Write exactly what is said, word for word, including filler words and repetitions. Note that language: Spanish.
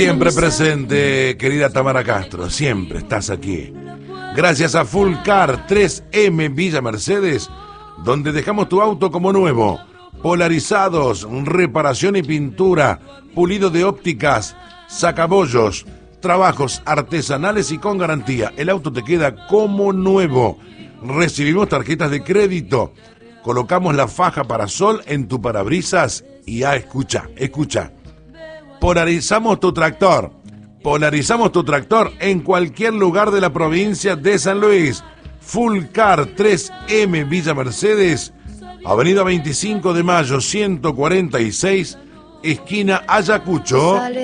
Siempre presente, querida Tamara Castro, siempre estás aquí. Gracias a Full Car tres eme Villa Mercedes, donde dejamos tu auto como nuevo. Polarizados, reparación y pintura, pulido de ópticas, sacabollos, trabajos artesanales y con garantía. El auto te queda como nuevo. Recibimos tarjetas de crédito. Colocamos la faja para sol en tu parabrisas y ah, escucha, escucha. Polarizamos tu tractor. Polarizamos tu tractor en cualquier lugar de la provincia de San Luis. Full Car tres eme Villa Mercedes, Avenida veinticinco de mayo ciento cuarenta y seis, esquina Ayacucho.